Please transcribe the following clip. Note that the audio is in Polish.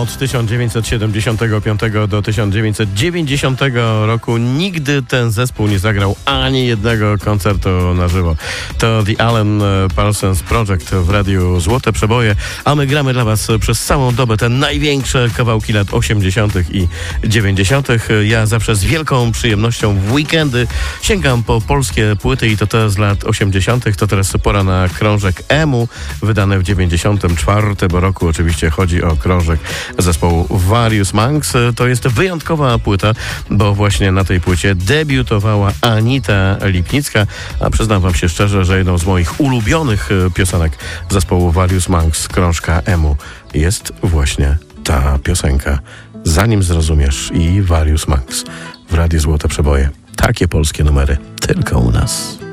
Od 1975 do 1990 roku nigdy ten zespół nie zagrał ani jednego koncertu na żywo. To The Alan Parsons Project w Radiu Złote Przeboje, a my gramy dla Was przez całą dobę te największe kawałki lat 80. i 90. Ja zawsze z wielką przyjemnością w weekendy sięgam po polskie płyty i to te z lat 80. To teraz pora na krążek EMU, wydany w 94 roku. Oczywiście chodzi o krążek zespołu Various Monks. To jest wyjątkowa płyta, bo właśnie na tej płycie debiutowała Anita Lipnicka, a przyznam Wam się szczerze, że jedną z moich ulubionych piosenek zespołu Various Monks, krążka EMU, jest właśnie ta piosenka. Zanim zrozumiesz i Various Monks w Radiu Złote Przeboje. Takie polskie numery tylko u nas.